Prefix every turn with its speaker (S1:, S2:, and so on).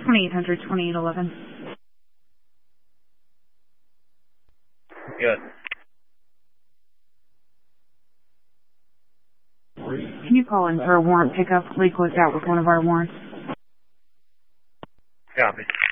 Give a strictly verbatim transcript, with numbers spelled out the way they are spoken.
S1: twenty-eight hundred, twenty-eight eleven.
S2: Good.
S1: Can you call in for a warrant pickup? Leak was out with one of our warrants.
S2: Copy.